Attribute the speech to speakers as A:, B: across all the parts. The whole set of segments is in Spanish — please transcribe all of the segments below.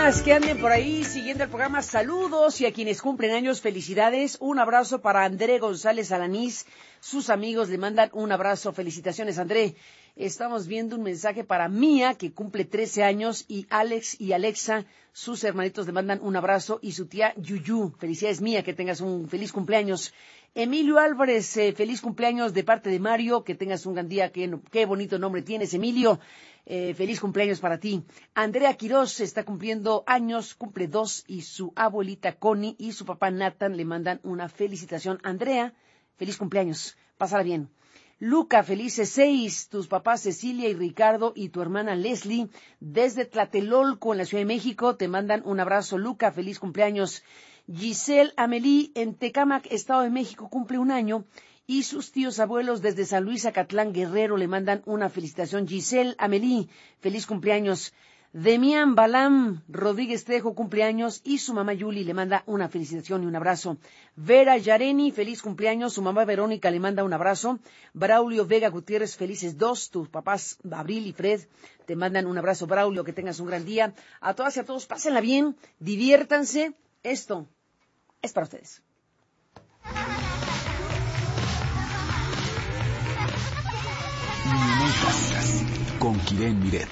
A: personas que anden por ahí siguiendo el programa, saludos, y a quienes cumplen años, felicidades. Un abrazo para André González Alanís, sus amigos le mandan un abrazo. Felicitaciones, André. Estamos viendo un mensaje para Mía, que cumple 13 años, y Alex y Alexa, sus hermanitos, le mandan un abrazo, y su tía Yuyu. Felicidades, Mía, que tengas un feliz cumpleaños. Emilio Álvarez, feliz cumpleaños de parte de Mario, que tengas un gran día. Qué bonito nombre tienes, Emilio. Feliz cumpleaños para ti. Andrea Quirós está cumpliendo años, cumple 2, y su abuelita Connie y su papá Nathan le mandan una felicitación. Andrea, feliz cumpleaños, pásala bien. Luca, felices 6, tus papás Cecilia y Ricardo y tu hermana Leslie desde Tlatelolco en la Ciudad de México te mandan un abrazo. Luca, feliz cumpleaños. Giselle Amelie en Tecámac, Estado de México, cumple un año, y sus tíos abuelos desde San Luis Acatlán Guerrero le mandan una felicitación. Giselle Amelie, feliz cumpleaños. Demián Balam Rodríguez Trejo, cumpleaños, y su mamá Yuli le manda una felicitación y un abrazo. Vera Yareni, feliz cumpleaños, su mamá Verónica le manda un abrazo. Braulio Vega Gutiérrez, felices 2, tus papás Abril y Fred te mandan un abrazo. Braulio, que tengas un gran día. A todas y a todos, pásenla bien, diviértanse, esto es para ustedes.
B: Con Kiren Miret.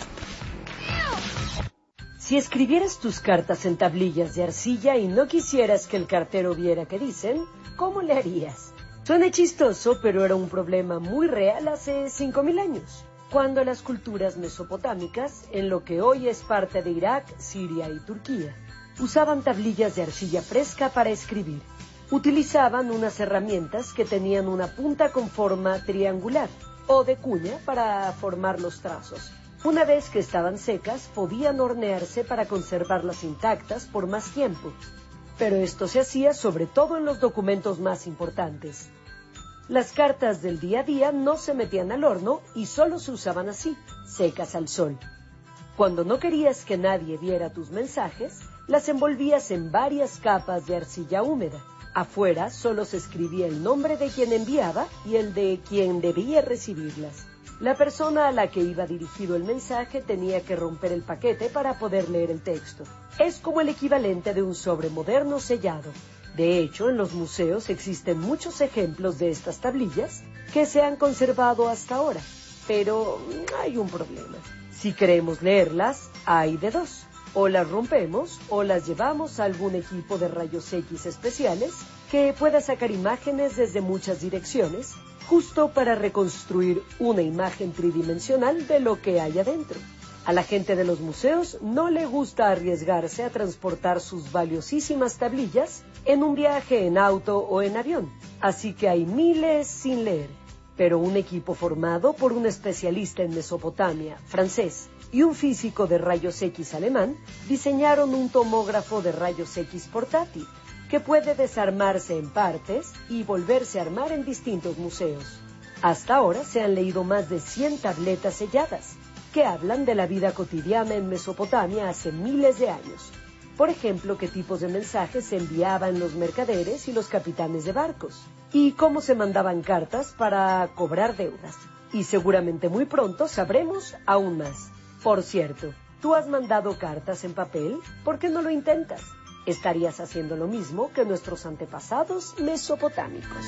C: Si escribieras tus cartas en tablillas de arcilla y no quisieras que el cartero viera qué dicen, ¿cómo le harías? Suena chistoso, pero era un problema muy real hace 5.000 años, cuando las culturas mesopotámicas, en lo que hoy es parte de Irak, Siria y Turquía, usaban tablillas de arcilla fresca para escribir. Utilizaban unas herramientas que tenían una punta con forma triangular o de cuña para formar los trazos. Una vez que estaban secas, podían hornearse para conservarlas intactas por más tiempo, pero esto se hacía sobre todo en los documentos más importantes. Las cartas del día a día no se metían al horno y solo se usaban así, secas al sol. Cuando no querías que nadie viera tus mensajes, las envolvías en varias capas de arcilla húmeda. Afuera solo se escribía el nombre de quien enviaba y el de quien debía recibirlas. La persona a la que iba dirigido el mensaje tenía que romper el paquete para poder leer el texto. Es como el equivalente de un sobre moderno sellado. De hecho, en los museos existen muchos ejemplos de estas tablillas que se han conservado hasta ahora. Pero hay un problema. Si queremos leerlas, hay de dos. O las rompemos o las llevamos a algún equipo de rayos X especiales que pueda sacar imágenes desde muchas direcciones, justo para reconstruir una imagen tridimensional de lo que hay adentro. A la gente de los museos no le gusta arriesgarse a transportar sus valiosísimas tablillas en un viaje en auto o en avión, así que hay miles sin leer. Pero un equipo formado por un especialista en Mesopotamia, francés, y un físico de rayos X alemán diseñaron un tomógrafo de rayos X portátil que puede desarmarse en partes y volverse a armar en distintos museos. Hasta ahora se han leído más de 100 tabletas selladas que hablan de la vida cotidiana en Mesopotamia hace miles de años. Por ejemplo, qué tipos de mensajes se enviaban los mercaderes y los capitanes de barcos, y cómo se mandaban cartas para cobrar deudas. Y seguramente muy pronto sabremos aún más. Por cierto, ¿tú has mandado cartas en papel? ¿Por qué no lo intentas? Estarías haciendo lo mismo que nuestros antepasados mesopotámicos.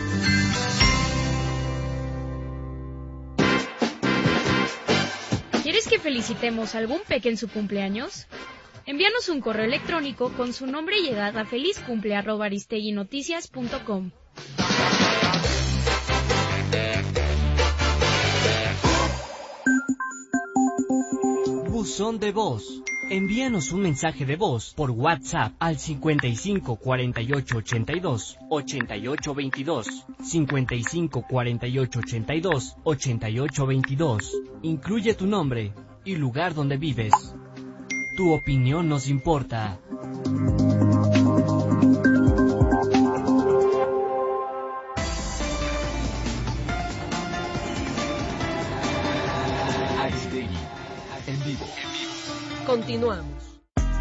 D: ¿Quieres que felicitemos a algún peque en su cumpleaños? Envíanos un correo electrónico con su nombre y edad a felizcumple@aristeguinoticias.com.
E: Buzón de voz. Envíanos un mensaje de voz por WhatsApp al 55 48 82 88 22, 55 48 82 88 22. Incluye tu nombre y lugar donde vives. Tu opinión nos importa.
B: Aristegui, en vivo.
C: Continuamos.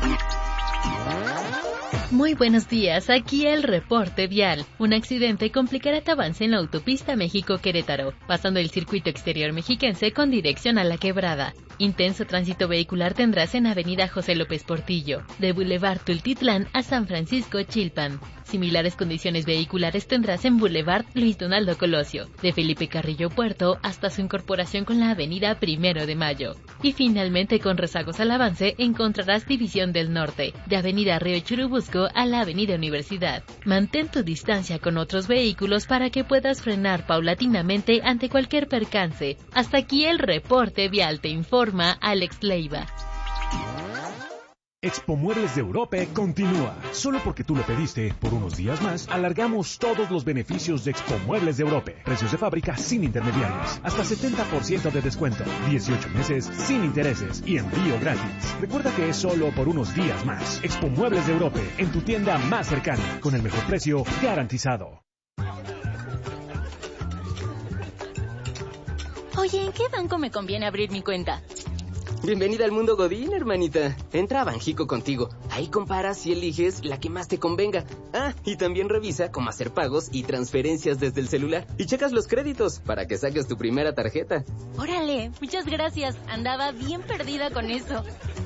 F: Muy buenos días, aquí el reporte vial. Un accidente complicará tu avance en la autopista México-Querétaro, pasando el circuito exterior mexiquense con dirección a La Quebrada. Intenso tránsito vehicular tendrás en Avenida José López Portillo, de Boulevard Tultitlán a San Francisco Chilpan. Similares condiciones vehiculares tendrás en Boulevard Luis Donaldo Colosio, de Felipe Carrillo Puerto hasta su incorporación con la Avenida 1 de Mayo. Y finalmente, con rezagos al avance, encontrarás División del Norte, de Avenida Río Churubusco a la Avenida Universidad. Mantén tu distancia con otros vehículos para que puedas frenar paulatinamente ante cualquier percance. Hasta aquí el reporte vial, te informa Alex Leiva.
G: Expo Muebles de Europe continúa. Solo porque tú lo pediste, por unos días más, alargamos todos los beneficios de Expo Muebles de Europe. Precios de fábrica sin intermediarios. Hasta 70% de descuento. 18 meses sin intereses y envío gratis. Recuerda que es solo por unos días más. Expo Muebles de Europe, en tu tienda más cercana, con el mejor precio garantizado.
H: Oye, ¿en qué banco me conviene abrir mi cuenta?
I: Bienvenida al mundo Godín, hermanita. Entra a Banjico Contigo. Ahí comparas y eliges la que más te convenga. Ah, y también revisa cómo hacer pagos y transferencias desde el celular. Y checas los créditos para que saques tu primera tarjeta.
H: Órale, muchas gracias. Andaba bien perdida con eso.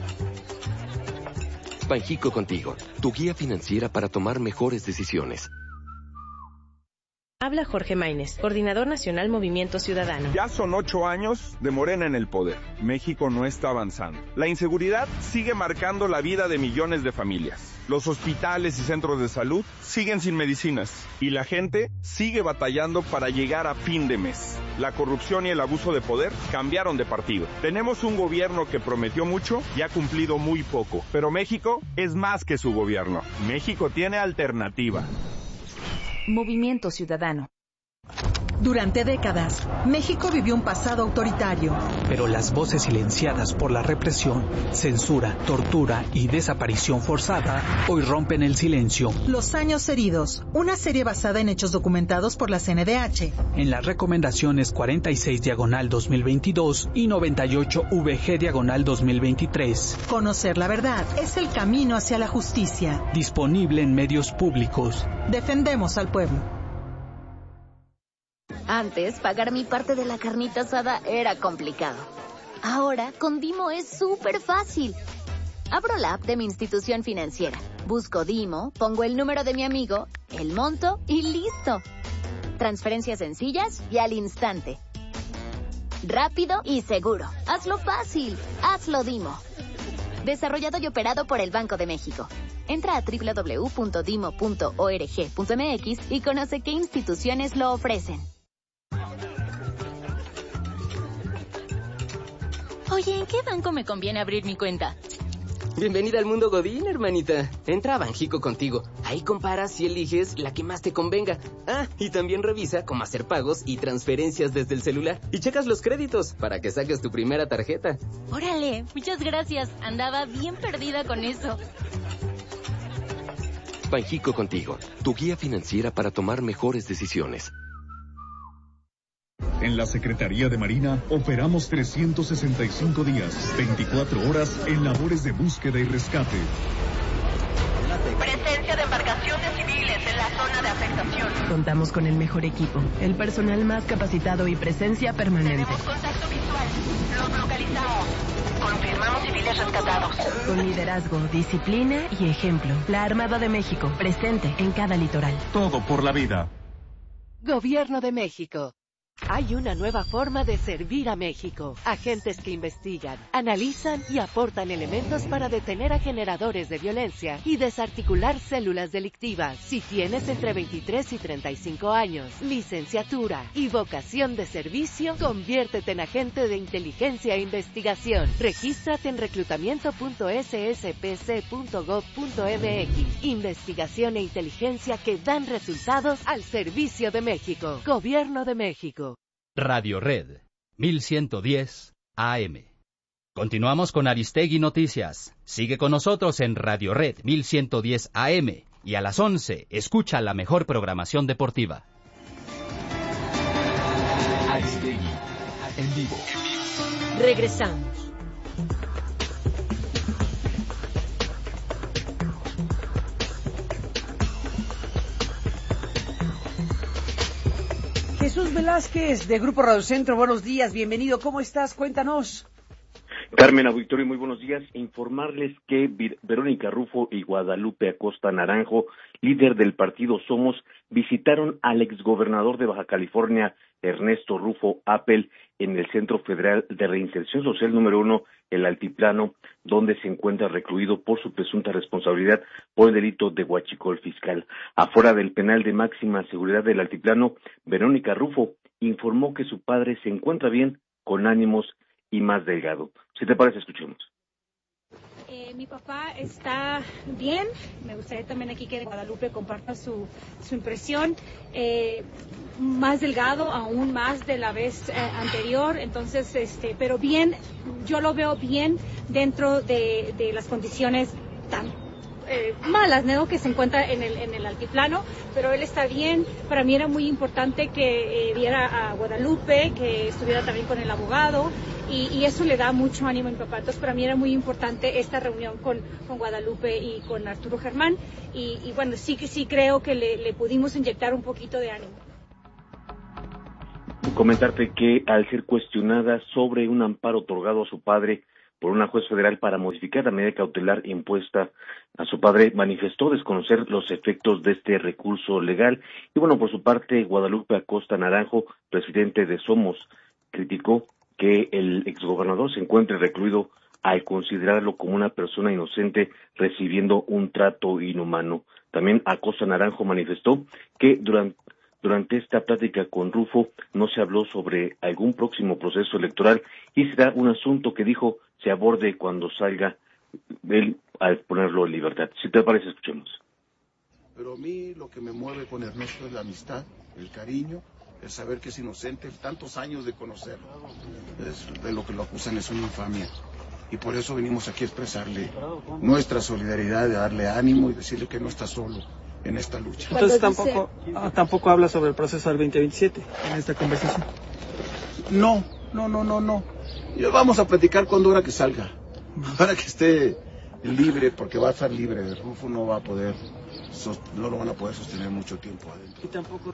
J: Banjico Contigo, tu guía financiera para tomar mejores decisiones.
K: Habla Jorge Maínez, Coordinador Nacional Movimiento Ciudadano.
L: Ya son 8 años de Morena en el poder. México no está avanzando. La inseguridad sigue marcando la vida de millones de familias. Los hospitales y centros de salud siguen sin medicinas. Y la gente sigue batallando para llegar a fin de mes. La corrupción y el abuso de poder cambiaron de partido. Tenemos un gobierno que prometió mucho y ha cumplido muy poco. Pero México es más que su gobierno. México tiene alternativa.
M: Movimiento Ciudadano.
N: Durante décadas, México vivió un pasado autoritario.
O: Pero las voces silenciadas por la represión, censura, tortura y desaparición forzada hoy rompen el silencio.
N: Los años heridos, una serie basada en hechos documentados por la CNDH.
O: En las recomendaciones 46/2022 y 98VG/2023.
N: Conocer la verdad es el camino hacia la justicia.
O: Disponible en medios públicos.
N: Defendemos al pueblo.
H: Antes, pagar mi parte de la carnita asada era complicado. Ahora, con Dimo es súper fácil. Abro la app de mi institución financiera, busco Dimo, pongo el número de mi amigo, el monto y listo. Transferencias sencillas y al instante. Rápido y seguro. Hazlo fácil. Hazlo Dimo. Desarrollado y operado por el Banco de México. Entra a www.dimo.org.mx y conoce qué instituciones lo ofrecen. Oye, ¿en qué banco me conviene abrir mi cuenta?
I: Bienvenida al mundo Godín, hermanita. Entra a Banjico Contigo. Ahí comparas y eliges la que más te convenga. Ah, y también revisa cómo hacer pagos y transferencias desde el celular. Y checas los créditos para que saques tu primera tarjeta.
H: Órale, muchas gracias. Andaba bien perdida con eso.
J: Banjico Contigo, tu guía financiera para tomar mejores decisiones.
P: En la Secretaría de Marina operamos 365 días, 24 horas en labores de búsqueda y rescate.
Q: Presencia de embarcaciones civiles en la zona de afectación.
R: Contamos con el mejor equipo, el personal más capacitado y presencia permanente.
Q: Tenemos contacto visual. Los localizamos. Confirmamos civiles rescatados.
R: Con liderazgo, disciplina y ejemplo. La Armada de México, presente en cada litoral.
P: Todo por la vida.
S: Gobierno de México. Hay una nueva forma de servir a México. Agentes que investigan, analizan y aportan elementos para detener a generadores de violencia y desarticular células delictivas. Si tienes entre 23 y 35 años, licenciatura y vocación de servicio, conviértete en agente de inteligencia e investigación. Regístrate en reclutamiento.sspc.gov.mx. Investigación e inteligencia que dan resultados al servicio de México. Gobierno de México.
T: Radio Red, 1110 AM. Continuamos con Aristegui Noticias. Sigue con nosotros en Radio Red, 1110 AM. Y a las 11, escucha la mejor programación deportiva.
B: Aristegui, en vivo.
C: Regresamos.
A: Jesús Velázquez, de Grupo Radio Centro, buenos días, bienvenido, ¿cómo estás? Cuéntanos.
U: Carmen, auditorio, muy buenos días. Informarles que Verónica Rufo y Guadalupe Acosta Naranjo, líder del partido Somos, visitaron al exgobernador de Baja California, Ernesto Rufo Appel, en el Centro Federal de Reinserción Social número 1, el Altiplano, donde se encuentra recluido por su presunta responsabilidad por el delito de huachicol fiscal. Afuera del penal de máxima seguridad del Altiplano, Verónica Rufo informó que su padre se encuentra bien, con ánimos y más delgado. Si te parece, escuchemos.
V: Mi papá está bien. Me gustaría también aquí que Guadalupe comparta su impresión. Más delgado, aún más de la vez anterior. Entonces, pero bien, yo lo veo bien dentro de las condiciones tan malas, ¿no?, que se encuentra en el altiplano, pero él está bien. Para mí era muy importante que viera a Guadalupe, que estuviera también con el abogado, y eso le da mucho ánimo a mi papá. Entonces, para mí era muy importante esta reunión con Guadalupe y con Arturo Germán, y bueno, sí creo que le pudimos inyectar un poquito de ánimo.
U: Comentarte que al ser cuestionada sobre un amparo otorgado a su padre por una juez federal para modificar la medida cautelar impuesta a su padre, manifestó desconocer los efectos de este recurso legal. Y bueno, por su parte, Guadalupe Acosta Naranjo, presidente de Somos, criticó que el exgobernador se encuentre recluido al considerarlo como una persona inocente recibiendo un trato inhumano. También Acosta Naranjo manifestó que durante esta plática con Rufo no se habló sobre algún próximo proceso electoral y será un asunto que dijo se aborde cuando salga él al ponerlo en libertad. Si te parece, escuchemos.
W: Pero a mí lo que me mueve con Ernesto es la amistad, el cariño, el saber que es inocente, tantos años de conocerlo. De lo que lo acusan es una infamia. Y por eso venimos aquí a expresarle nuestra solidaridad, de darle ánimo y decirle que no está solo en esta lucha.
X: Entonces tampoco habla sobre el proceso del 2027 en esta conversación.
W: No. Y vamos a platicar cuando hora que salga, para que esté libre, porque va a estar libre. Rufo no lo van a poder sostener mucho tiempo adentro.
X: Y tampoco.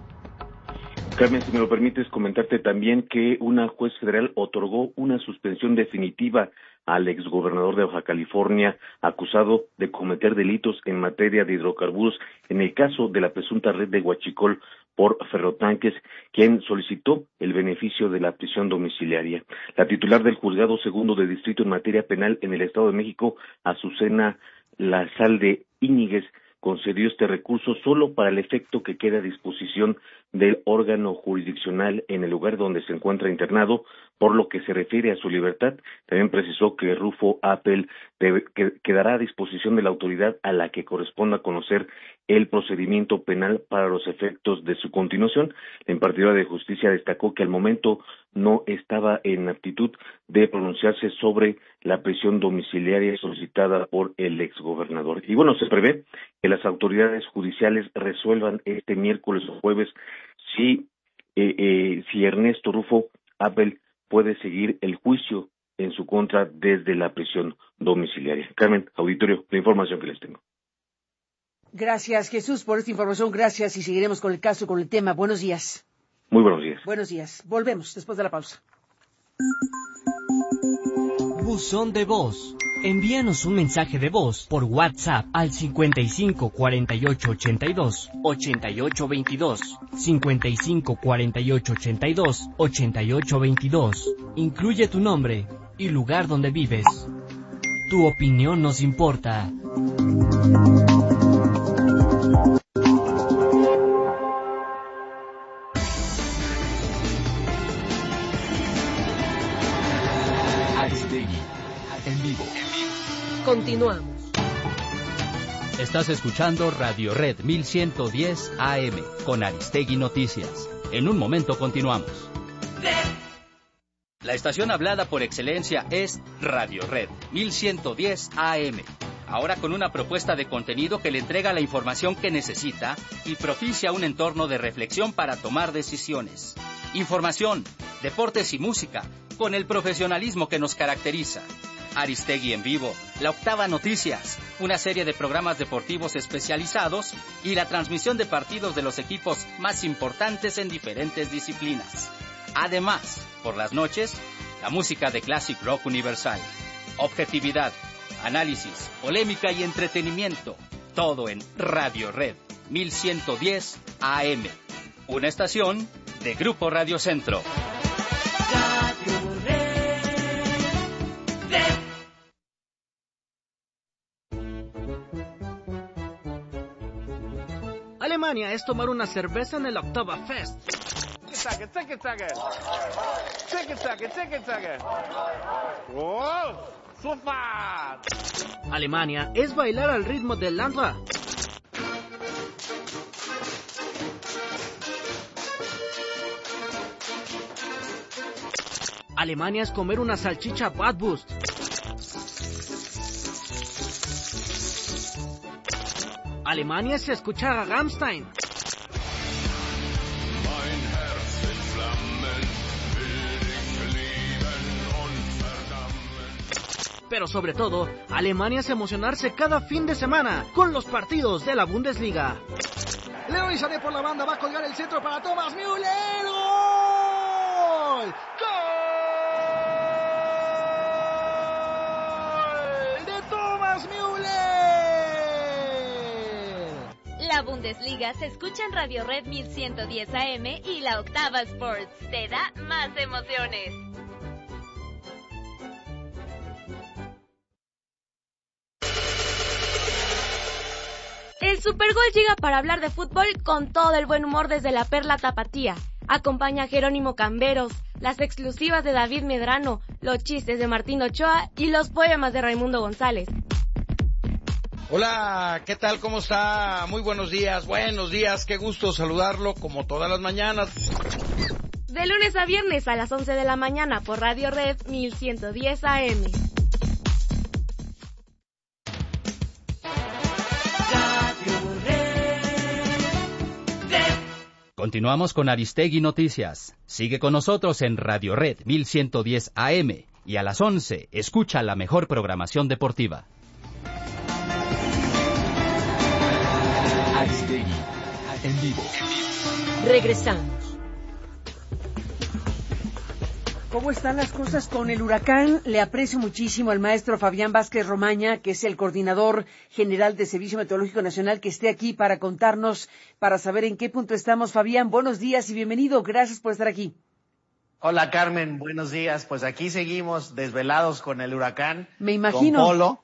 U: Carmen, si me lo permites, comentarte también que una juez federal otorgó una suspensión definitiva al exgobernador de Baja California, acusado de cometer delitos en materia de hidrocarburos en el caso de la presunta red de huachicol por ferrotanques, quien solicitó el beneficio de la prisión domiciliaria. La titular del Juzgado Segundo de Distrito en materia penal en el Estado de México, Azucena Lazalde Íñiguez, concedió este recurso solo para el efecto que queda a disposición del órgano jurisdiccional en el lugar donde se encuentra internado. Por lo que se refiere a su libertad, también precisó que Rufo Appel quedará a disposición de la autoridad a la que corresponda conocer el procedimiento penal para los efectos de su continuación. La impartidora de justicia destacó que al momento no estaba en aptitud de pronunciarse sobre la prisión domiciliaria solicitada por el exgobernador. Y bueno, se prevé que las autoridades judiciales resuelvan este miércoles o jueves si Ernesto Rufo Appel puede seguir el juicio en su contra desde la prisión domiciliaria. Carmen, auditorio, la información que les tengo.
A: Gracias, Jesús, por esta información. Gracias, y seguiremos con el caso, con el tema. Buenos días.
U: Muy buenos días.
A: Buenos días. Volvemos después de la pausa.
E: Buzón de voz. Envíanos un mensaje de voz por WhatsApp al 55 48 82 88 22, 55 48 82 88 22. Incluye tu nombre y lugar donde vives. Tu opinión nos importa.
B: Aristegui, en vivo.
C: Continuamos.
T: Estás escuchando Radio Red 1110 AM con Aristegui Noticias. En un momento continuamos. La estación hablada por excelencia es Radio Red 1110 AM. Ahora con una propuesta de contenido que le entrega la información que necesita y propicia un entorno de reflexión para tomar decisiones. Información, deportes y música, con el profesionalismo que nos caracteriza. Aristegui en vivo, La Octava Noticias, una serie de programas deportivos especializados y la transmisión de partidos de los equipos más importantes en diferentes disciplinas. Además, por las noches, la música de Classic Rock Universal. Objetividad, análisis, polémica y entretenimiento. Todo en Radio Red 1110 AM. Una estación de Grupo Radio Centro.
D: Alemania es tomar una cerveza en el Oktoberfest. Alemania es bailar al ritmo del Landra. Alemania es comer una salchicha Bratwurst. Alemania es escuchar a Rammstein. Pero sobre todo, Alemania es emocionarse cada fin de semana con los partidos de la Bundesliga. Leroy Sané por la banda va a colgar el centro para Thomas Müller. ¡Gol! ¡Gol! ¡De Thomas Müller!
F: La Bundesliga se escucha en Radio Red 1110 AM y la Octava Sports te da más emociones.
G: El Supergol llega para hablar de fútbol con todo el buen humor desde la Perla Tapatía. Acompaña a Jerónimo Camberos, las exclusivas de David Medrano, los chistes de Martín Ochoa y los poemas de Raimundo González.
K: Hola, ¿qué tal? ¿Cómo está? Muy buenos días, qué gusto saludarlo como todas las mañanas.
G: De lunes a viernes a las 11 de la mañana por Radio Red 1110 AM.
T: Continuamos con Aristegui Noticias. Sigue con nosotros en Radio Red 1110 AM y a las 11 escucha la mejor programación deportiva.
B: Aristegui, en vivo.
C: Regresamos.
A: ¿Cómo están las cosas con el huracán? Le aprecio muchísimo al maestro Fabián Vázquez Romaña, que es el coordinador general de Servicio Meteorológico Nacional, que esté aquí para contarnos, para saber en qué punto estamos. Fabián, buenos días y bienvenido. Gracias por estar aquí.
Y: Hola, Carmen. Buenos días. Pues aquí seguimos desvelados con el huracán.
A: Me imagino.
Y: Con Polo.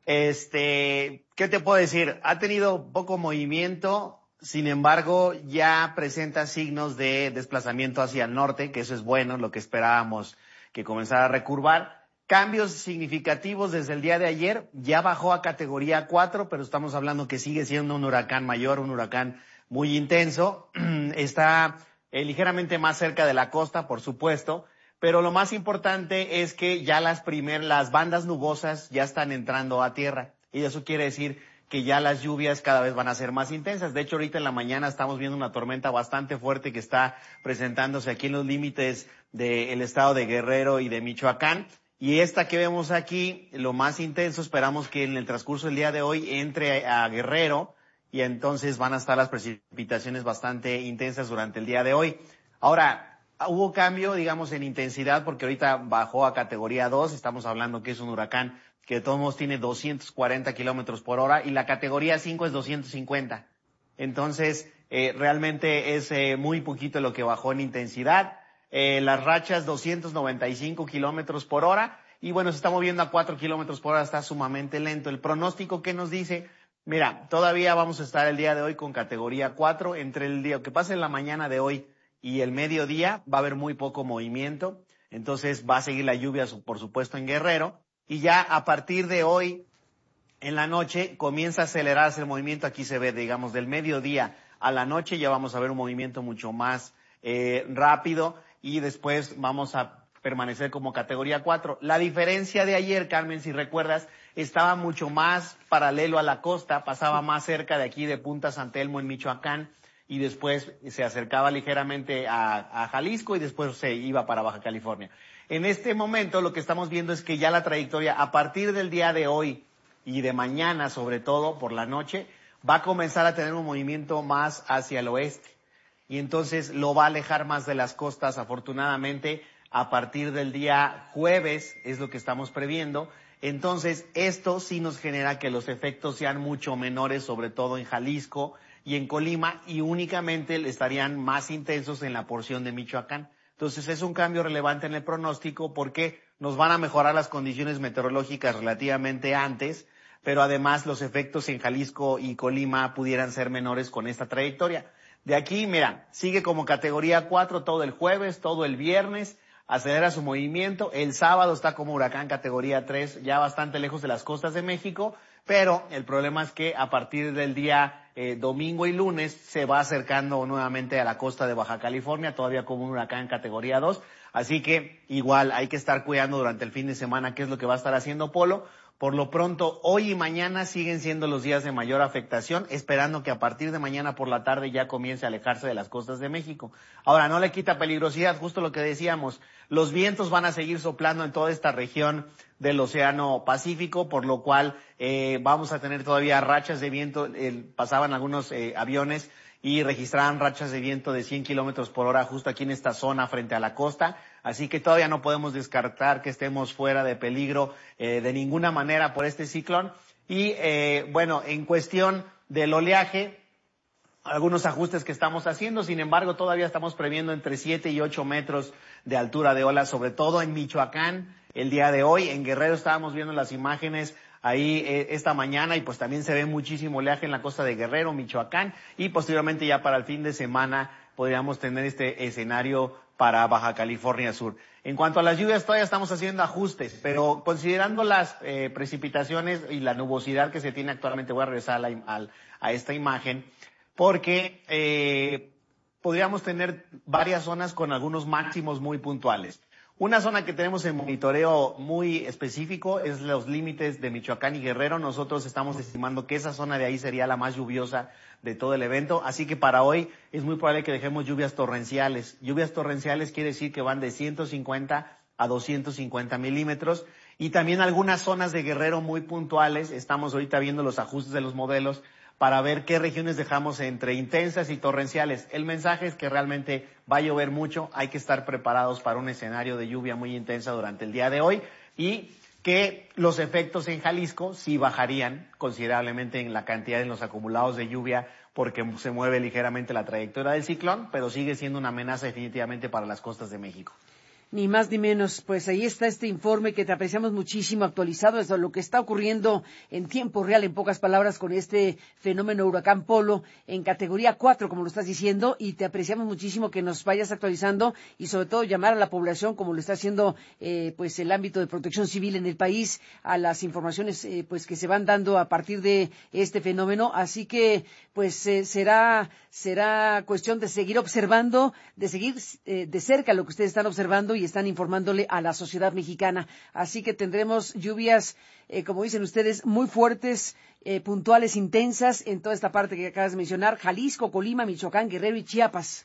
Y: ¿Qué te puedo decir? Ha tenido poco movimiento. Sin embargo, ya presenta signos de desplazamiento hacia el norte, que eso es bueno, lo que esperábamos que comenzara a recurvar. Cambios significativos desde el día de ayer, ya bajó a categoría 4, pero estamos hablando que sigue siendo un huracán mayor, un huracán muy intenso. Está ligeramente más cerca de la costa, por supuesto, pero lo más importante es que ya las bandas nubosas ya están entrando a tierra, y eso quiere decir que ya las lluvias cada vez van a ser más intensas. De hecho, ahorita en la mañana estamos viendo una tormenta bastante fuerte que está presentándose aquí en los límites del estado de Guerrero y de Michoacán. Y esta que vemos aquí, lo más intenso, esperamos que en el transcurso del día de hoy entre a Guerrero y entonces van a estar las precipitaciones bastante intensas durante el día de hoy. Ahora, hubo cambio, digamos, en intensidad porque ahorita bajó a categoría 2, estamos hablando que es un huracán que de todos modos tiene 240 kilómetros por hora, y la categoría 5 es 250. Entonces, realmente es muy poquito lo que bajó en intensidad. Las rachas 295 kilómetros por hora, y bueno, se está moviendo a 4 kilómetros por hora, está sumamente lento. El pronóstico que nos dice, mira, todavía vamos a estar el día de hoy con categoría 4, entre el día que pase en la mañana de hoy y el mediodía va a haber muy poco movimiento, entonces va a seguir la lluvia, por supuesto, en Guerrero. Y ya a partir de hoy, en la noche, comienza a acelerarse el movimiento. Aquí se ve, digamos, del mediodía a la noche ya vamos a ver un movimiento mucho más rápido, y después vamos a permanecer como categoría 4. La diferencia de ayer, Carmen, si recuerdas, estaba mucho más paralelo a la costa, pasaba más cerca de aquí de Punta San Telmo en Michoacán, y después se acercaba ligeramente a Jalisco y después se iba para Baja California. En este momento lo que estamos viendo es que ya la trayectoria a partir del día de hoy y de mañana, sobre todo por la noche, va a comenzar a tener un movimiento más hacia el oeste, y entonces lo va a alejar más de las costas, afortunadamente, a partir del día jueves, es lo que estamos previendo. Entonces, esto sí nos genera que los efectos sean mucho menores, sobre todo en Jalisco y en Colima, y únicamente estarían más intensos en la porción de Michoacán. Entonces, es un cambio relevante en el pronóstico porque nos van a mejorar las condiciones meteorológicas relativamente antes, pero además los efectos en Jalisco y Colima pudieran ser menores con esta trayectoria. De aquí, mira, sigue como categoría 4 todo el jueves, todo el viernes, acelera su movimiento. El sábado está como huracán categoría 3, ya bastante lejos de las costas de México, pero el problema es que a partir del día domingo y lunes se va acercando nuevamente a la costa de Baja California, todavía como un huracán categoría 2. Así que igual hay que estar cuidando durante el fin de semana qué es lo que va a estar haciendo Polo. Por lo pronto, hoy y mañana siguen siendo los días de mayor afectación, esperando que a partir de mañana por la tarde ya comience a alejarse de las costas de México. Ahora, no le quita peligrosidad, justo lo que decíamos, los vientos van a seguir soplando en toda esta región del Océano Pacífico, por lo cual vamos a tener todavía rachas de viento. Pasaban algunos aviones y registraban rachas de viento de 100 kilómetros por hora justo aquí en esta zona frente a la costa. Así que todavía no podemos descartar que estemos fuera de peligro de ninguna manera por este ciclón. Y bueno, en cuestión del oleaje, algunos ajustes que estamos haciendo, sin embargo todavía estamos previendo entre 7 y 8 metros de altura de ola, sobre todo en Michoacán el día de hoy. En Guerrero estábamos viendo las imágenes ahí esta mañana y pues también se ve muchísimo oleaje en la costa de Guerrero, Michoacán, y posteriormente ya para el fin de semana podríamos tener este escenario para Baja California Sur. En cuanto a las lluvias, todavía estamos haciendo ajustes, pero considerando las precipitaciones y la nubosidad que se tiene actualmente, voy a regresar a esta imagen, porque podríamos tener varias zonas con algunos máximos muy puntuales. Una zona que tenemos en monitoreo muy específico es los límites de Michoacán y Guerrero. Nosotros estamos estimando que esa zona de ahí sería la más lluviosa de todo el evento, así que para hoy es muy probable que dejemos lluvias torrenciales. Lluvias torrenciales quiere decir que van de 150 a 250 milímetros, y también algunas zonas de Guerrero muy puntuales. Estamos ahorita viendo los ajustes de los modelos para ver qué regiones dejamos entre intensas y torrenciales. El mensaje es que realmente va a llover mucho, hay que estar preparados para un escenario de lluvia muy intensa durante el día de hoy, y que los efectos en Jalisco sí bajarían considerablemente en la cantidad de los acumulados de lluvia, porque se mueve ligeramente la trayectoria del ciclón, pero sigue siendo una amenaza definitivamente para las costas de México.
A: Ni más ni menos, pues ahí está este informe que te apreciamos muchísimo, actualizado desde lo que está ocurriendo en tiempo real, en pocas palabras, con este fenómeno huracán Polo en categoría 4, como lo estás diciendo, y te apreciamos muchísimo que nos vayas actualizando y sobre todo llamar a la población, como lo está haciendo pues el ámbito de protección civil en el país, a las informaciones pues que se van dando a partir de este fenómeno. Así que pues será cuestión de seguir observando, de seguir de cerca lo que ustedes están observando y están informándole a la sociedad mexicana. Así que tendremos lluvias, como dicen ustedes, muy fuertes, puntuales, intensas en toda esta parte que acabas de mencionar: Jalisco, Colima, Michoacán, Guerrero y Chiapas.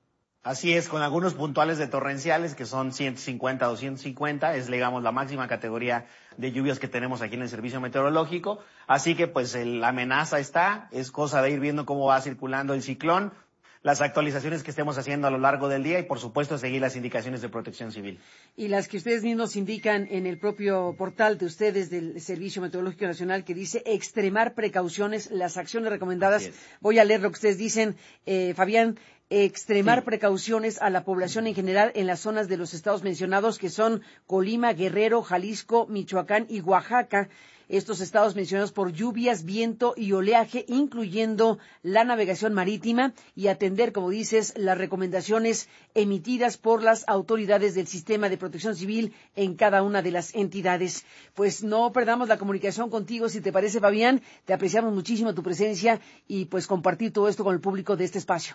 Y: Así es, con algunos puntuales de torrenciales que son 150 a 250, es digamos la máxima categoría de lluvias que tenemos aquí en el servicio meteorológico. Así que pues la amenaza está, es cosa de ir viendo cómo va circulando el ciclón, las actualizaciones que estemos haciendo a lo largo del día y, por supuesto, seguir las indicaciones de Protección Civil.
A: Y las que ustedes mismos indican en el propio portal de ustedes del Servicio Meteorológico Nacional, que dice extremar precauciones, las acciones recomendadas. Voy a leer lo que ustedes dicen, Fabián. Extremar precauciones a la población en general en las zonas de los estados mencionados, que son Colima, Guerrero, Jalisco, Michoacán y Oaxaca. Estos estados mencionados por lluvias, viento y oleaje, incluyendo la navegación marítima, y atender, como dices, las recomendaciones emitidas por las autoridades del Sistema de Protección Civil en cada una de las entidades. Pues no perdamos la comunicación contigo, si te parece, Fabián. Te apreciamos muchísimo tu presencia y pues compartir todo esto con el público de este espacio.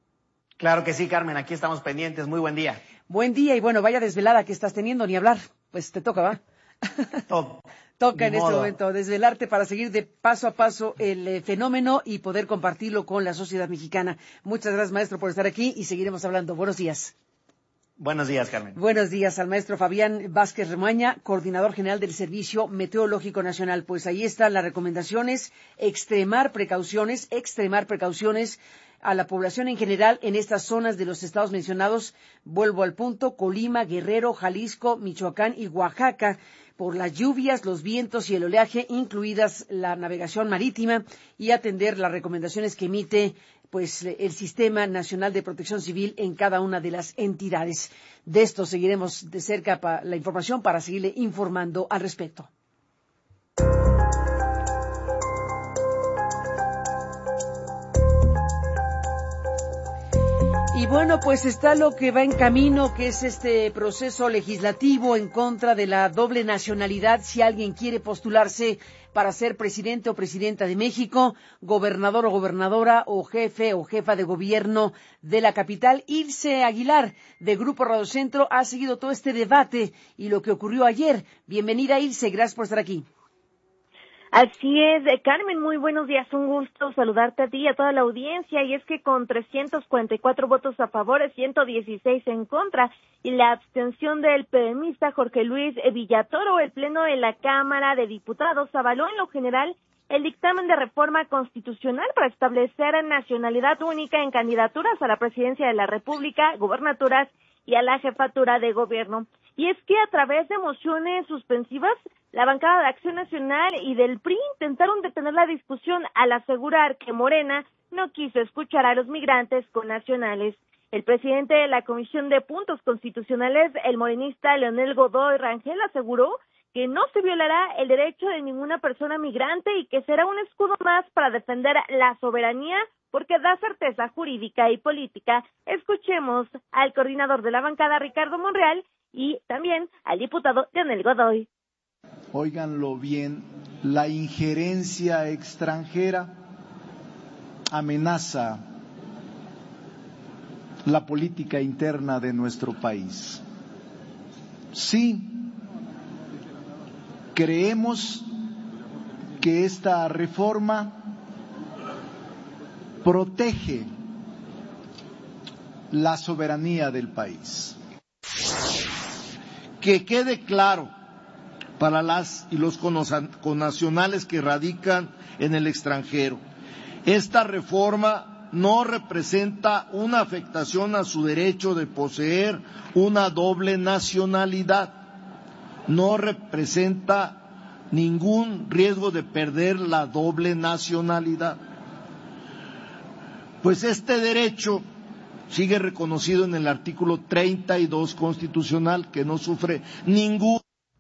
Y: Claro que sí, Carmen, aquí estamos pendientes. Muy buen día.
A: Buen día, y bueno, vaya desvelada que estás teniendo, ni hablar. Pues te toca, ¿va? Toca en este momento desvelarte para seguir de paso a paso el fenómeno y poder compartirlo con la sociedad mexicana. Muchas gracias, maestro, por estar aquí y seguiremos hablando. Buenos días.
Y: Buenos días, Carmen.
A: Buenos días al maestro Fabián Vázquez Remaña, coordinador general del Servicio Meteorológico Nacional. Pues ahí están las recomendaciones, extremar precauciones a la población en general en estas zonas de los estados mencionados. Vuelvo al punto: Colima, Guerrero, Jalisco, Michoacán y Oaxaca, por las lluvias, los vientos y el oleaje, incluidas la navegación marítima, y atender las recomendaciones que emite el Sistema Nacional de Protección Civil en cada una de las entidades. De esto seguiremos de cerca la información para seguirle informando al respecto. Y bueno, pues está lo que va en camino, que es este proceso legislativo en contra de la doble nacionalidad. Si alguien quiere postularse para ser presidente o presidenta de México, gobernador o gobernadora, o jefe o jefa de gobierno de la capital. Ilse Aguilar, de Grupo Radio Centro, ha seguido todo este debate y lo que ocurrió ayer. Bienvenida, Ilse, gracias por estar aquí.
I: Así es, Carmen, muy buenos días, un gusto saludarte a ti y a toda la audiencia. Y es que con 344 votos a favor, 116 en contra y la abstención del PMista Jorge Luis Villatoro, el Pleno de la Cámara de Diputados avaló en lo general el dictamen de reforma constitucional para establecer nacionalidad única en candidaturas a la presidencia de la República, gubernaturas y a la jefatura de gobierno. Y es que a través de mociones suspensivas, la bancada de Acción Nacional y del PRI intentaron detener la discusión al asegurar que Morena no quiso escuchar a los migrantes connacionales. El presidente de la Comisión de Puntos Constitucionales, el morenista Leonel Godoy Rangel, aseguró que no se violará el derecho de ninguna persona migrante y que será un escudo más para defender la soberanía porque da certeza jurídica y política. Escuchemos al coordinador de la bancada, Ricardo Monreal, y también al diputado Leonel Godoy.
L: Óiganlo bien, la injerencia extranjera amenaza la política interna de nuestro país. Sí, creemos que esta reforma protege la soberanía del país. Que quede claro para las y los connacionales que radican en el extranjero, esta reforma no representa una afectación a su derecho de poseer una doble nacionalidad, no representa ningún riesgo de perder la doble nacionalidad, pues este derecho sigue reconocido en el artículo 32 constitucional, que no sufre ningún.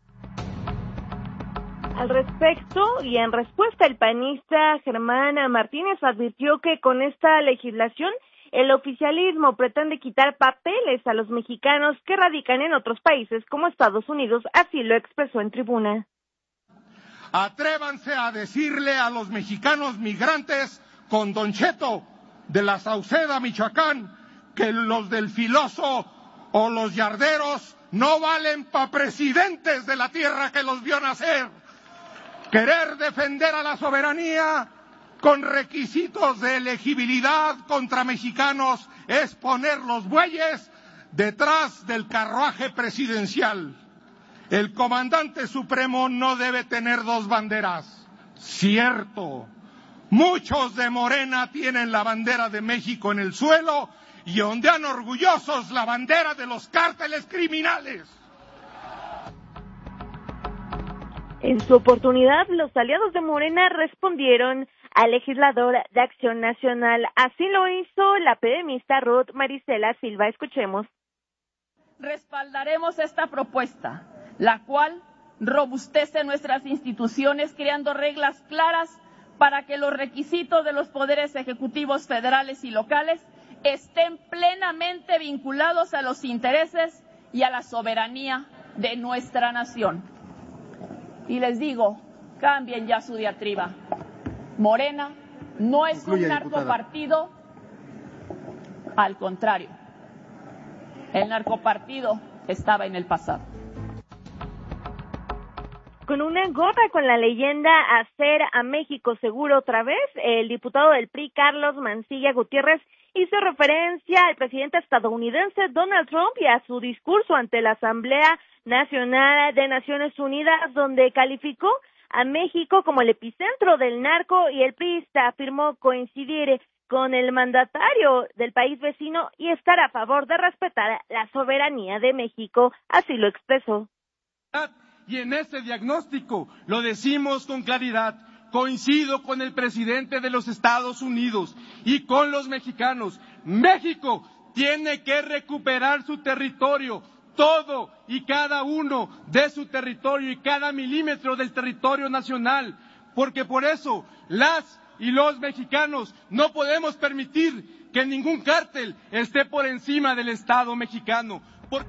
I: Al respecto, y en respuesta, el panista Germán Martínez advirtió que con esta legislación el oficialismo pretende quitar papeles a los mexicanos que radican en otros países como Estados Unidos, así lo expresó en tribuna.
M: Atrévanse a decirle a los mexicanos migrantes con Don Cheto de la Sauceda, Michoacán, que los del Filoso o los yarderos no valen para presidentes de la tierra que los vio nacer. Querer defender a la soberanía con requisitos de elegibilidad contra mexicanos es poner los bueyes detrás del carruaje presidencial. El comandante supremo no debe tener dos banderas. Cierto, muchos de Morena tienen la bandera de México en el suelo y ondean orgullosos la bandera de los cárteles criminales.
I: En su oportunidad, los aliados de Morena respondieron al legislador de Acción Nacional. Así lo hizo la PMista Ruth Marisela Silva. Escuchemos.
N: Respaldaremos esta propuesta, la cual robustece nuestras instituciones creando reglas claras para que los requisitos de los poderes ejecutivos federales y locales estén plenamente vinculados a los intereses y a la soberanía de nuestra nación. Y les digo, cambien ya su diatriba. Morena no es un narcopartido, al contrario, el narcopartido estaba en el pasado.
I: Con una gorra con la leyenda Hacer a México Seguro otra vez, el diputado del PRI, Carlos Mancilla Gutiérrez, hizo referencia al presidente estadounidense Donald Trump y a su discurso ante la Asamblea Nacional de Naciones Unidas, donde calificó a México como el epicentro del narco, y el priista afirmó coincidir con el mandatario del país vecino y estar a favor de respetar la soberanía de México. Así lo expresó.
M: Y en ese diagnóstico lo decimos con claridad. Coincido con el presidente de los Estados Unidos y con los mexicanos. México tiene que recuperar su territorio, todo y cada uno de su territorio y cada milímetro del territorio nacional, porque por eso las y los mexicanos no podemos permitir que ningún cártel esté por encima del Estado mexicano.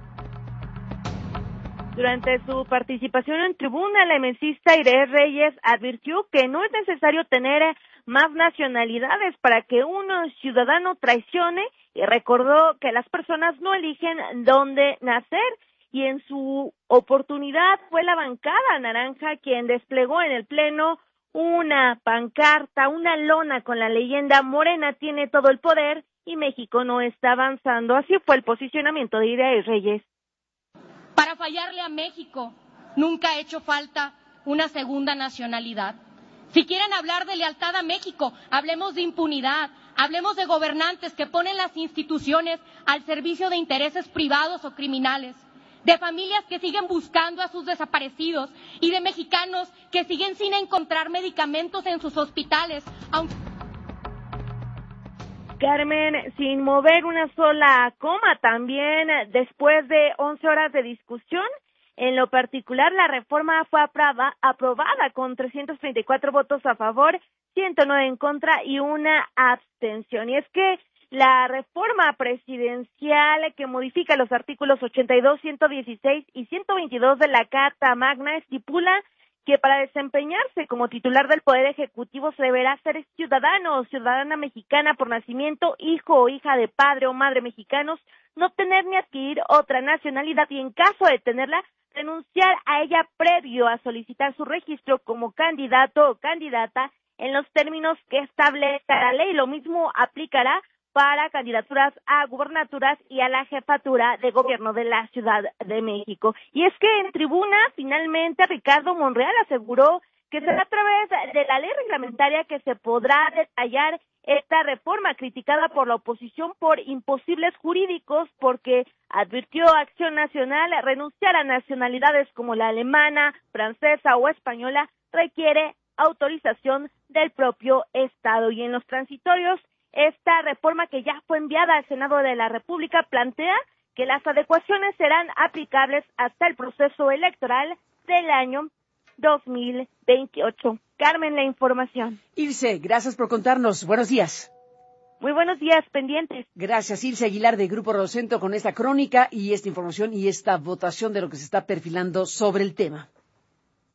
I: Durante su participación en tribuna, la emesista Irene Reyes advirtió que no es necesario tener más nacionalidades para que un ciudadano traicione, y recordó que las personas no eligen dónde nacer, y en su oportunidad fue la bancada naranja quien desplegó en el Pleno una pancarta, una lona con la leyenda Morena tiene todo el poder y México no está avanzando. Así fue el posicionamiento de Irene Reyes.
H: Para fallarle a México nunca ha hecho falta una segunda nacionalidad. Si quieren hablar de lealtad a México, hablemos de impunidad, hablemos de gobernantes que ponen las instituciones al servicio de intereses privados o criminales, de familias que siguen buscando a sus desaparecidos y de mexicanos que siguen sin encontrar medicamentos en sus hospitales.
I: Carmen, sin mover una sola coma, también después de 11 horas de discusión, en lo particular la reforma fue aprobada con 334 votos a favor, 109 en contra y una abstención. Y es que la reforma presidencial que modifica los artículos 82, 116 y 122 de la Carta Magna estipula que para desempeñarse como titular del Poder Ejecutivo se deberá ser ciudadano o ciudadana mexicana por nacimiento, hijo o hija de padre o madre mexicanos, no tener ni adquirir otra nacionalidad y en caso de tenerla, renunciar a ella previo a solicitar su registro como candidato o candidata en los términos que establezca la ley. Lo mismo aplicará para candidaturas a gubernaturas y a la jefatura de gobierno de la Ciudad de México. Y es que en tribuna, finalmente, Ricardo Monreal aseguró que será a través de la ley reglamentaria que se podrá detallar esta reforma criticada por la oposición por imposibles jurídicos, porque advirtió Acción Nacional renunciar a nacionalidades como la alemana, francesa o española requiere autorización del propio Estado. Y en los transitorios, esta reforma que ya fue enviada al Senado de la República plantea que las adecuaciones serán aplicables hasta el proceso electoral del año 2028. Carmen, la información.
A: Ilse, gracias por contarnos. Buenos días.
I: Muy buenos días, pendientes.
A: Gracias, Ilse Aguilar de Grupo Rosento con esta crónica y esta información y esta votación de lo que se está perfilando sobre el tema.